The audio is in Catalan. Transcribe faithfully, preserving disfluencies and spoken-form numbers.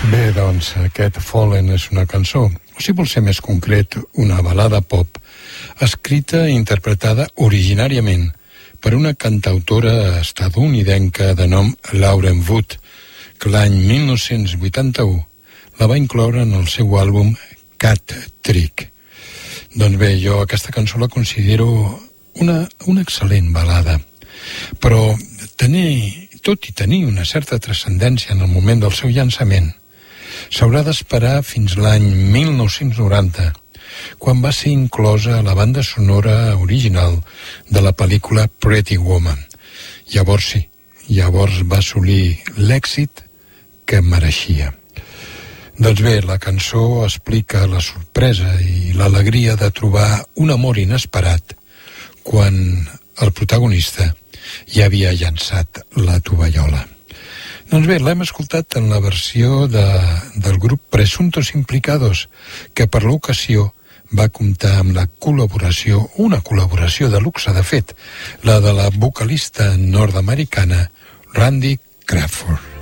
Bé, doncs, aquest Fallen és una cançó, o si vol ser més concret, una balada pop, escrita i interpretada originàriament per una cantautora estatunidenca de nom Lauren Wood, que l'any mil nou-cents vuitanta-u la va incloure en el seu àlbum Cat Trick. Doncs bé, jo aquesta cançó la considero una, una excel·lent balada, però tenir, tot i tenir una certa transcendència en el moment del seu llançament, s'haurà d'esperar fins l'any mil nou-cents noranta, quan va ser inclosa a la banda sonora original de la pel·lícula Pretty Woman. Llavors sí, llavors va assolir l'èxit que mereixia. Doncs bé, la cançó explica la sorpresa i l'alegria de trobar un amor inesperat quan el protagonista ja havia llançat la tovallola. Doncs bé, l'hem escoltat en la versió de, del grup Presuntos Implicados, que per l'ocasió va comptar amb la col·laboració, una col·laboració de luxe, de fet, la de la vocalista nord-americana Randy Crawford.